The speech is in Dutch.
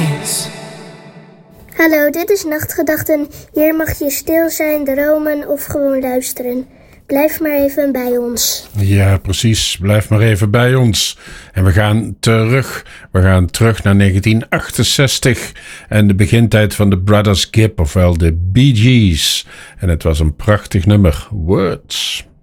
days. Hallo, dit is Nachtgedachten. Hier mag je stil zijn, dromen of gewoon luisteren. Blijf maar even bij ons. Ja, precies. Blijf maar even bij ons. En we gaan terug. We gaan terug naar 1968 en de begintijd van de Brothers Gibb, ofwel de Bee Gees. En het was een prachtig nummer. Words.